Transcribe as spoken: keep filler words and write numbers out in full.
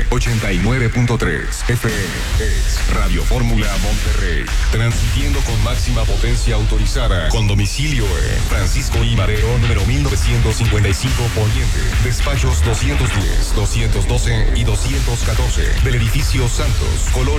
ochenta y nueve punto tres F M es Radio Fórmula Monterrey, transmitiendo con máxima potencia autorizada, con domicilio en Francisco I. Madero, número mil novecientos cincuenta y cinco Poniente, despachos doscientos diez, doscientos doce y doscientos catorce del edificio Santos, Colonia